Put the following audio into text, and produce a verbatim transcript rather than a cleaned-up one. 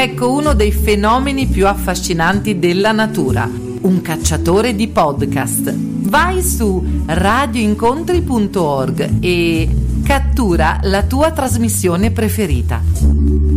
Ecco uno dei fenomeni più affascinanti della natura, un cacciatore di podcast. Vai su radioincontri punto org e cattura la tua trasmissione preferita.